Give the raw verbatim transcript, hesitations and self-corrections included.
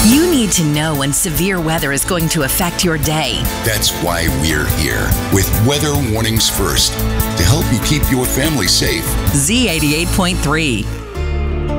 You need to know when severe weather is going to affect your day. That's why we're here with Weather Warnings First to help you keep your family safe. Z eighty-eight point three.